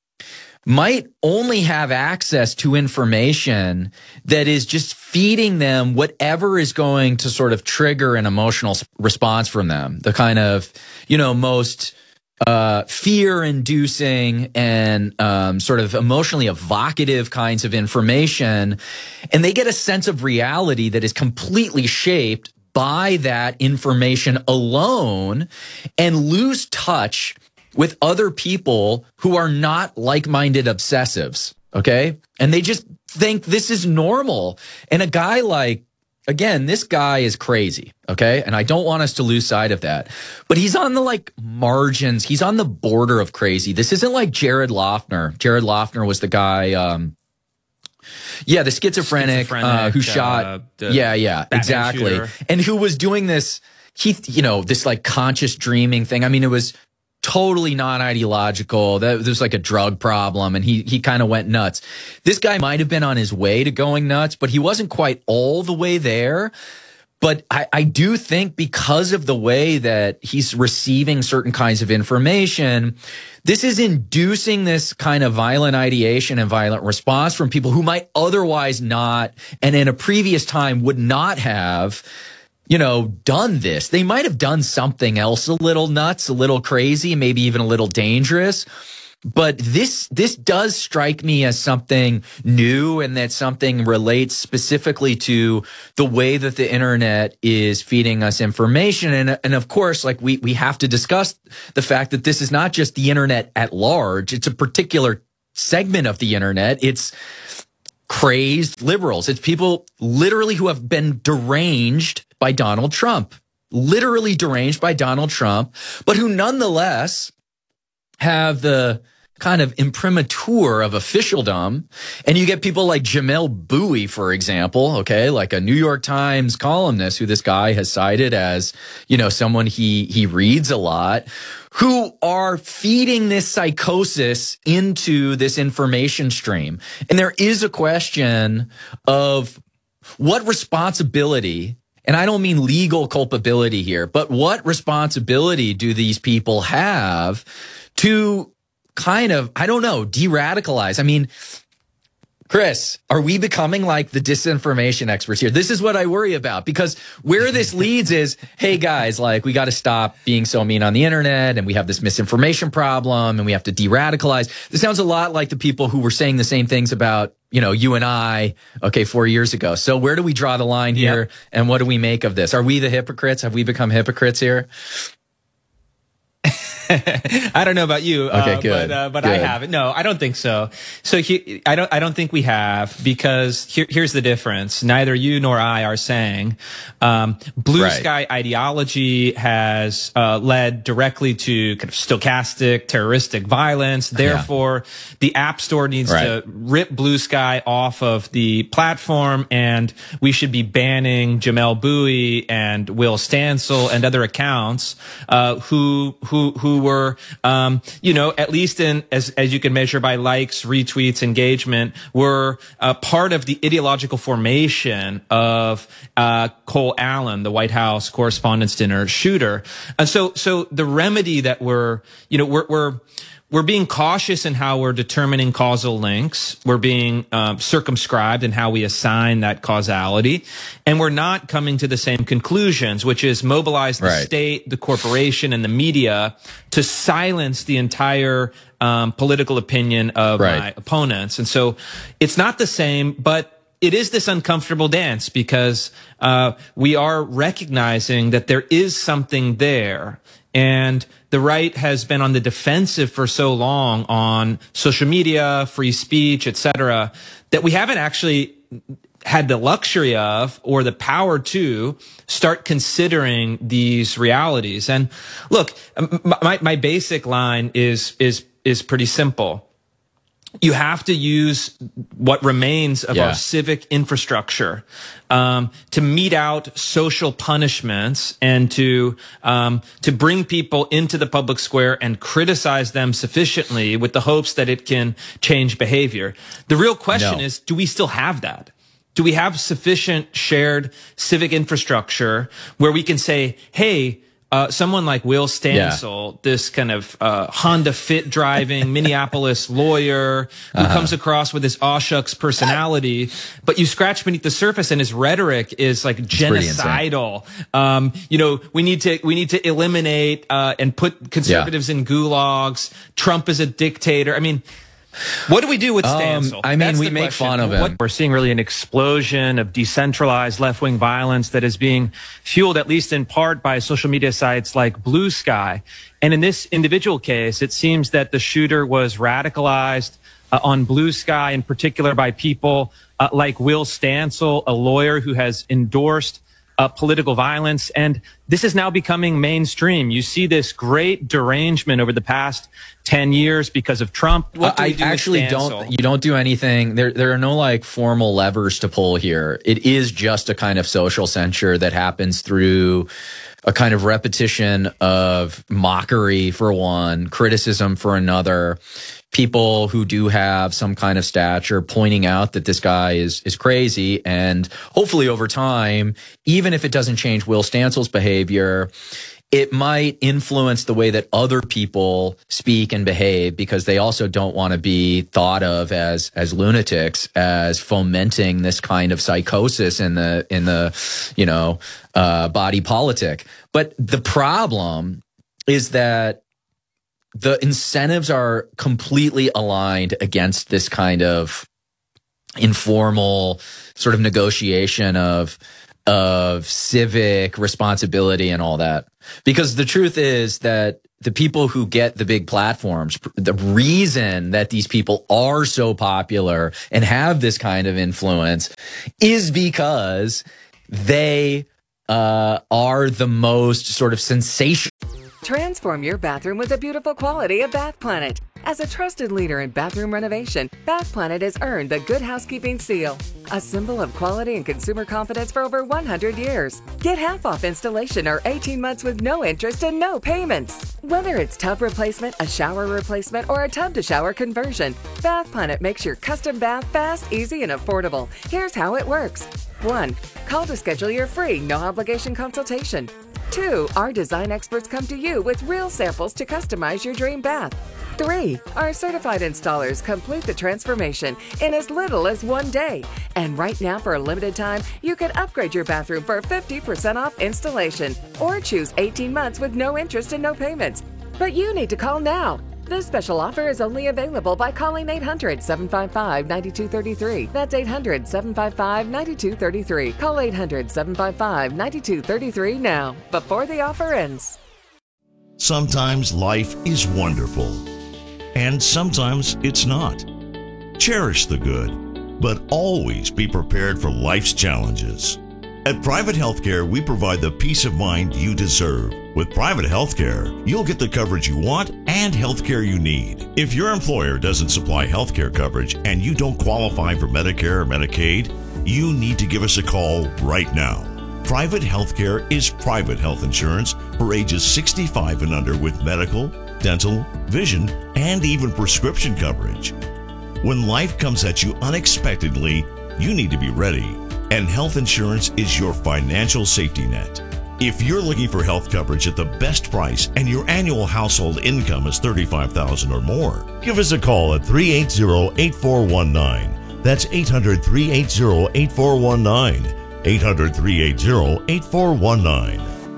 might only have access to information that is just feeding them whatever is going to sort of trigger an emotional response from them. The kind of, you know, most uh, fear-inducing and um, sort of emotionally evocative kinds of information. And they get a sense of reality that is completely shaped by that information alone and lose touch with other people who are not like-minded obsessives, okay? And they just think this is normal. And a guy like, again, this guy is crazy, okay? And I don't want us to lose sight of that. But he's on the, like, margins. He's on the border of crazy. This isn't like Jared Loughner. Jared Loughner was the guy, um, Yeah, the schizophrenic, schizophrenic uh, who uh, shot. the Yeah, yeah, Batman exactly. shooter. And who was doing this, he, you know, this like conscious dreaming thing. I mean, it was totally non-ideological. That there's like a drug problem, and he he kind of went nuts. This guy might have been on his way to going nuts, but he wasn't quite all the way there. But I, I do think because of the way that he's receiving certain kinds of information, this is inducing this kind of violent ideation and violent response from people who might otherwise not, and in a previous time would not have, you know, done this. They might have done something else a little nuts, a little crazy, maybe even a little dangerous. But this this does strike me as something new, and that something relates specifically to the way that the internet is feeding us information. And and of course, like we we have to discuss the fact that this is not just the internet at large. It's a particular segment of the internet. It's crazed liberals. It's people literally who have been deranged by Donald Trump, literally deranged by Donald Trump, but who nonetheless have the kind of imprimatur of officialdom. And you get people like Jamelle Bouie, for example, okay, like a New York Times columnist who this guy has cited as, you know, someone he, he reads a lot, who are feeding this psychosis into this information stream. And there is a question of what responsibility, and I don't mean legal culpability here, but what responsibility do these people have to kind of, I don't know, de-radicalize? I mean, Chris, are we becoming like the disinformation experts here? This is what I worry about, because where this leads is, hey guys, like we got to stop being so mean on the internet, and we have this misinformation problem, and we have to de-radicalize. This sounds a lot like the people who were saying the same things about, you know, you and I, okay, four years ago. So where do we draw the line here, yep. and what do we make of this? Are we the hypocrites? Have we become hypocrites here? I don't know about you, okay, uh, good. but uh, but good. I haven't. No, I don't think so. So he, I don't I don't think we have, because here, here's the difference. Neither you nor I are saying um, blue Right. sky ideology has uh, led directly to kind of stochastic terroristic violence. Therefore, yeah. the App Store needs right. to rip Blue Sky off of the platform, and we should be banning Jamelle Bouie and Will Stansel and other accounts uh, who who who were, um, you know, at least in as as you can measure by likes, retweets, engagement, were uh, part of the ideological formation of uh, Cole Allen, the White House Correspondents' Dinner shooter. And so, so the remedy that we're, you know, we're we're we're being cautious in how we're determining causal links. We're being um, circumscribed in how we assign that causality. And we're not coming to the same conclusions, which is mobilize the Right. state, the corporation, and the media to silence the entire um, political opinion of Right. my opponents. And so it's not the same, but it is this uncomfortable dance, because uh, we are recognizing that there is something there. And the right has been on the defensive for so long on social media, free speech, et cetera, that we haven't actually had the luxury of or the power to start considering these realities. And look, my, my basic line is is is pretty simple. You have to use what remains of Yeah. our civic infrastructure um, to mete out social punishments and to um, to bring people into the public square and criticize them sufficiently with the hopes that it can change behavior. The real question No. is, do we still have that? Do we have sufficient shared civic infrastructure where we can say, hey, Uh, someone like Will Stansel, yeah. this kind of uh, Honda Fit driving Minneapolis lawyer who uh-huh. comes across with his aw shucks personality, but you scratch beneath the surface and his rhetoric is like genocidal. Um, you know, we need to we need to eliminate uh, and put conservatives yeah. in gulags. Trump is a dictator. I mean, what do we do with Stansel? Um, I mean, That's we the make question. fun of him. What we're seeing really an explosion of decentralized left-wing violence that is being fueled, at least in part, by social media sites like Blue Sky. And in this individual case, it seems that the shooter was radicalized uh, on Blue Sky, in particular by people uh, like Will Stansel, a lawyer who has endorsed uh, political violence. And this is now becoming mainstream. You see this great derangement over the past ten years because of Trump. What do I we do actually with don't. Stancil? You don't do anything. There, there are no like formal levers to pull here. It is just a kind of social censure that happens through a kind of repetition of mockery for one, criticism for another. People who do have some kind of stature pointing out that this guy is is crazy, and hopefully over time, even if it doesn't change Will Stancil's behavior, it might influence the way that other people speak and behave, because they also don't want to be thought of as as lunatics, as fomenting this kind of psychosis in the in the you know uh, body politic. But the problem is that the incentives are completely aligned against this kind of informal sort of negotiation of of civic responsibility and all that. Because the truth is that the people who get the big platforms, the reason that these people are so popular and have this kind of influence is because they uh, are the most sort of sensational. Transform your bathroom with the beautiful quality of Bath Planet. As a trusted leader in bathroom renovation, Bath Planet has earned the Good Housekeeping seal, a symbol of quality and consumer confidence for over one hundred years. Get half off installation or eighteen months with no interest and no payments. Whether it's tub replacement, a shower replacement, or a tub-to-shower conversion, Bath Planet makes your custom bath fast, easy, and affordable. Here's how it works. one. Call to schedule your free, no-obligation consultation. two. Our design experts come to you with real samples to customize your dream bath. three. Our certified installers complete the transformation in as little as one day. And right now, for a limited time, you can upgrade your bathroom for fifty percent off installation or choose eighteen months with no interest and no payments. But you need to call now. This special offer is only available by calling eight hundred, seven five five, nine two three three. That's eight hundred, seven five five, nine two three three. Call eight hundred, seven five five, nine two three three now, before the offer ends. Sometimes life is wonderful, and sometimes it's not. Cherish the good, but always be prepared for life's challenges. At Private Healthcare, we provide the peace of mind you deserve. With Private Healthcare, you'll get the coverage you want and healthcare you need. If your employer doesn't supply healthcare coverage and you don't qualify for Medicare or Medicaid, you need to give us a call right now. Private Healthcare is private health insurance for ages sixty-five and under with medical, dental, vision, and even prescription coverage. When life comes at you unexpectedly, you need to be ready. And health insurance is your financial safety net. If you're looking for health coverage at the best price and your annual household income is thirty-five thousand dollars or more, give us a call at three eight zero, eight four one nine. That's eight hundred, three eight zero, eight four one nine. eight hundred, three eight zero, eight four one nine.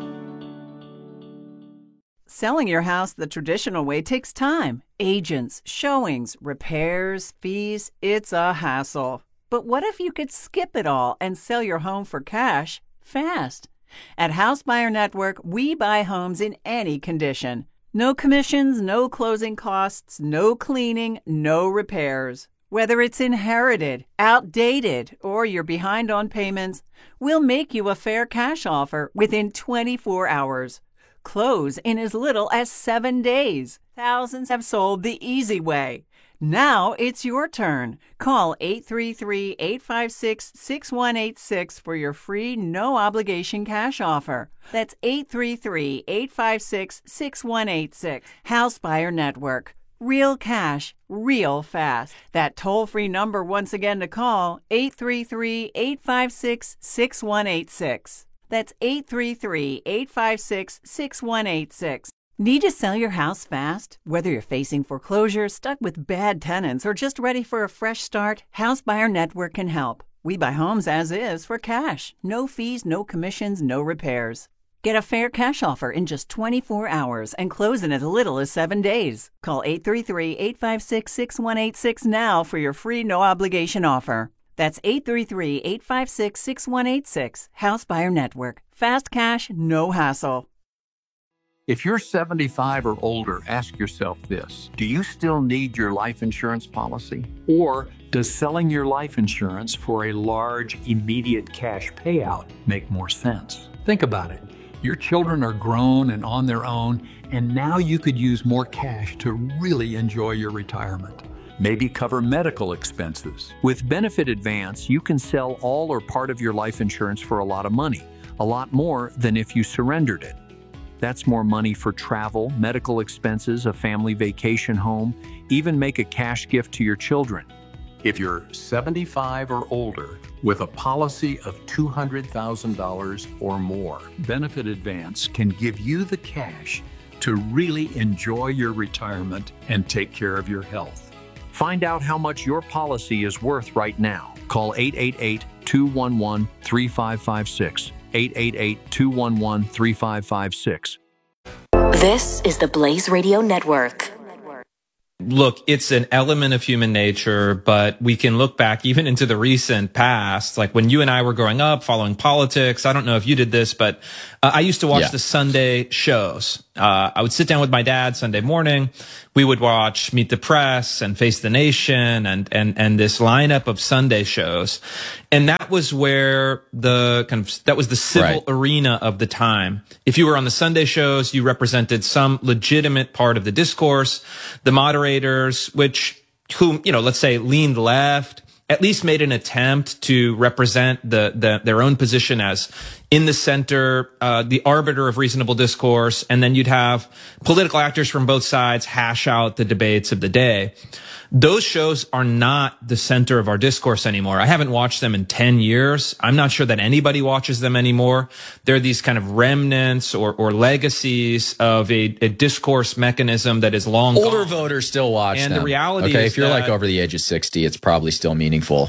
Selling your house the traditional way takes time. Agents, showings, repairs, fees, it's a hassle. But what if you could skip it all and sell your home for cash fast? At House Buyer Network, we buy homes in any condition. No commissions, no closing costs, no cleaning, no repairs. Whether it's inherited, outdated, or you're behind on payments, we'll make you a fair cash offer within twenty-four hours. Close in as little as seven days. Thousands have sold the easy way. Now it's your turn. Call eight three three, eight five six, six one eight six for your free, no-obligation cash offer. That's eight three three, eight five six, six one eight six. House Buyer Network. Real cash, real fast. That toll-free number once again to call, eight three three, eight five six, six one eight six. That's eight three three, eight five six, six one eight six. Need to sell your house fast? Whether you're facing foreclosure, stuck with bad tenants, or just ready for a fresh start, House Buyer Network can help. We buy homes as is for cash. No fees, no commissions, no repairs. Get a fair cash offer in just twenty-four hours and close in as little as seven days. Call eight three three, eight five six, six one eight six now for your free no-obligation offer. That's eight three three, eight five six, six one eight six. House Buyer Network. Fast cash, no hassle. If you're seventy-five or older, ask yourself this. Do you still need your life insurance policy? Or does selling your life insurance for a large, immediate cash payout make more sense? Think about it. Your children are grown and on their own, and now you could use more cash to really enjoy your retirement. Maybe cover medical expenses. With Benefit Advance, you can sell all or part of your life insurance for a lot of money, a lot more than if you surrendered it. That's more money for travel, medical expenses, a family vacation home, even make a cash gift to your children. If you're seventy-five or older with a policy of two hundred thousand dollars or more, Benefit Advance can give you the cash to really enjoy your retirement and take care of your health. Find out how much your policy is worth right now. Call eight eight eight, two one one, three five five six. eight eight eight, two one one, three five five six. This is the Blaze Radio Network. Look, it's an element of human nature, but we can look back even into the recent past. Like when you and I were growing up, following politics. I don't know if you did this, but uh, I used to watch yeah. the Sunday shows. Uh, I would sit down with my dad Sunday morning. We would watch Meet the Press and Face the Nation and, and, and this lineup of Sunday shows. And that was where the kind of, that was the civil right. arena of the time. If you were on the Sunday shows, you represented some legitimate part of the discourse. The moderators, which, whom, you know, let's say leaned left, at least made an attempt to represent the, the their own position as in the center, uh, the arbiter of reasonable discourse, and then you'd have political actors from both sides hash out the debates of the day. Those shows are not the center of our discourse anymore. I haven't watched them in ten years. I'm not sure that anybody watches them anymore. They're these kind of remnants or, or legacies of a, a discourse mechanism that is long Older gone. voters still watch and them. And the reality okay, is if you're that, like over the age of sixty, it's probably still meaningful.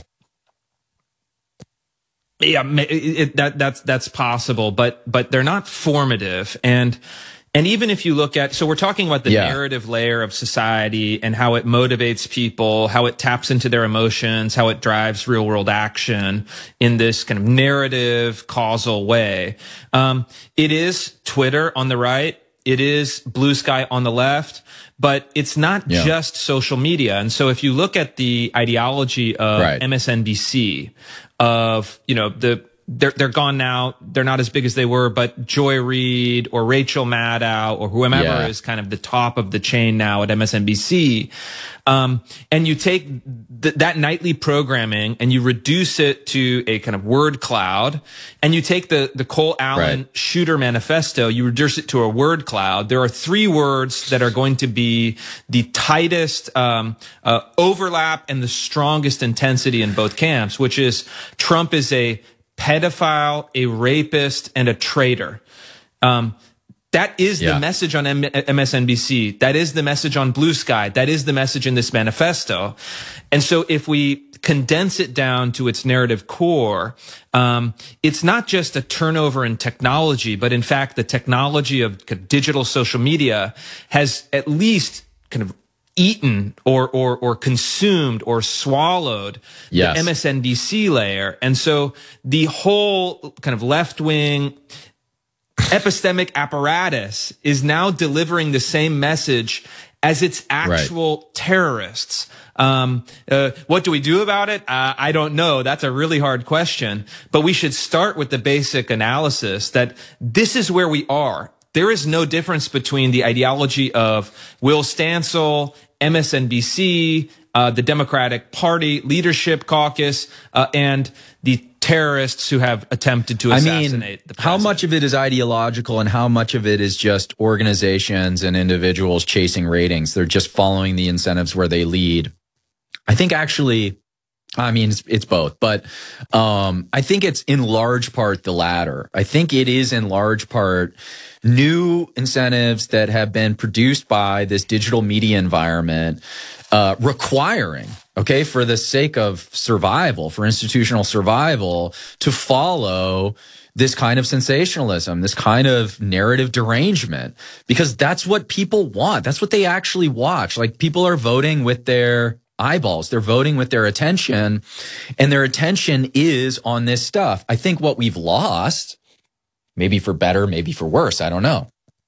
Yeah, it, it, that, that's, that's possible, but, but they're not formative. And, And even if you look at, so we're talking about the yeah. narrative layer of society and how it motivates people, how it taps into their emotions, how it drives real world action in this kind of narrative causal way. Um, it is Twitter on the right. It is Blue Sky on the left, but it's not yeah. just social media. And so if you look at the ideology of right. M S N B C, of, you know, the, They're, they're gone now. They're not as big as they were, but Joy Reid or Rachel Maddow or whomever yeah. is kind of the top of the chain now at M S N B C. Um, and you take th- that nightly programming and you reduce it to a kind of word cloud, and you take the, the Cole Allen right. shooter manifesto, you reduce it to a word cloud. There are three words that are going to be the tightest, um, uh, overlap and the strongest intensity in both camps, which is Trump is a pedophile, a rapist, and a traitor. Um, that is yeah. the message on M- MSNBC. That is the message on Blue Sky. That is the message in this manifesto. And so if we condense it down to its narrative core, um, it's not just a turnover in technology, but in fact, the technology of digital social media has at least kind of eaten or, or, or consumed or swallowed yes. the M S N B C layer. And so the whole kind of left-wing epistemic apparatus is now delivering the same message as its actual right. terrorists. Um, uh, what do we do about it? Uh, I don't know. That's a really hard question, but we should start with the basic analysis that this is where we are. There is no difference between the ideology of Will Stancil, M S N B C, uh, the Democratic Party leadership caucus, uh, and the terrorists who have attempted to assassinate I mean, the president. How much of it is ideological and how much of it is just organizations and individuals chasing ratings? They're just following the incentives where they lead. I think actually, I mean, it's, it's both, but um, I think it's in large part the latter. I think it is in large part new incentives that have been produced by this digital media environment, uh, requiring, okay, for the sake of survival, for institutional survival, to follow this kind of sensationalism, this kind of narrative derangement, because that's what people want. That's what they actually watch. Like, people are voting with their eyeballs. They're voting with their attention, and their attention is on this stuff. I think what we've lost, maybe for better, maybe for worse, I don't know,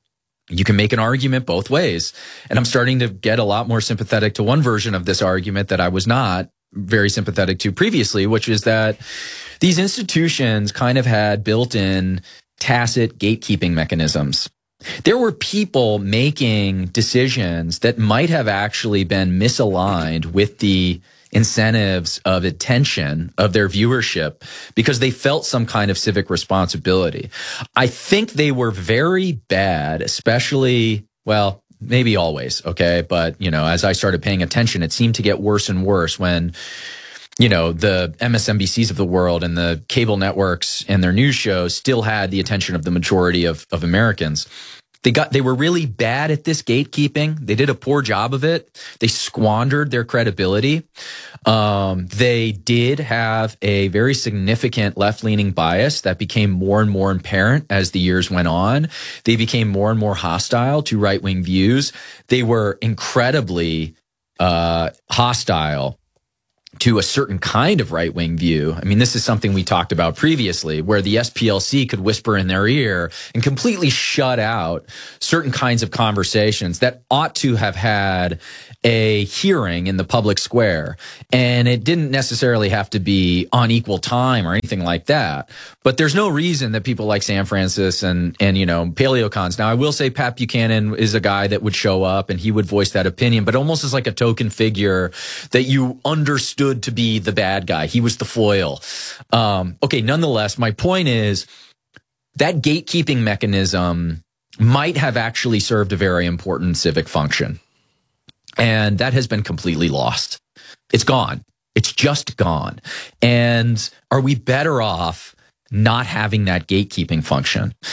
you can make an argument both ways. And I'm starting to get a lot more sympathetic to one version of this argument that I was not very sympathetic to previously, which is that these institutions kind of had built in tacit gatekeeping mechanisms. There were people making decisions that might have actually been misaligned with the incentives of attention of their viewership because they felt some kind of civic responsibility. I think they were very bad, especially, well, maybe always, okay? But, you know, as I started paying attention, it seemed to get worse and worse when, you know, the M S N B Cs of the world and the cable networks and their news shows still had the attention of the majority of, of Americans. They got, they were really bad at this gatekeeping. They did a poor job of it. They squandered their credibility. Um, they did have a very significant left-leaning bias that became more and more apparent as the years went on. They became more and more hostile to right-wing views. They were incredibly, uh, hostile to a certain kind of right-wing view. I mean, this is something we talked about previously, where the S P L C could whisper in their ear and completely shut out certain kinds of conversations that ought to have had a hearing in the public square. And it didn't necessarily have to be on equal time or anything like that. But there's no reason that people like Sam Francis and, and, you know, paleocons. Now, I will say Pat Buchanan is a guy that would show up and he would voice that opinion, but almost as like a token figure that you understood to be the bad guy. He was the foil. Um, okay, nonetheless, my point is that gatekeeping mechanism might have actually served a very important civic function. And that has been completely lost. It's gone. It's just gone. And are we better off not having that gatekeeping function?